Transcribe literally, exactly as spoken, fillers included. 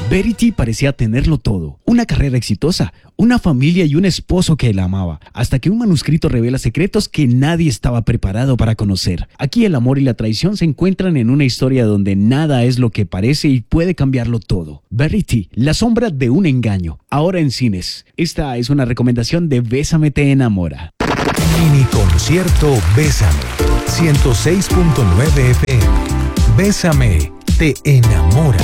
Verity parecía tenerlo todo, una carrera exitosa, una familia y un esposo que la amaba, hasta que un manuscrito revela secretos que nadie estaba preparado para conocer. Aquí el amor y la traición se encuentran en una historia donde nada es lo que parece y puede cambiarlo todo. Verity, la sombra de un engaño, ahora en cines. Esta es una recomendación de Bésame te enamora. Mini concierto Bésame, ciento seis punto nueve F M. Bésame te enamora.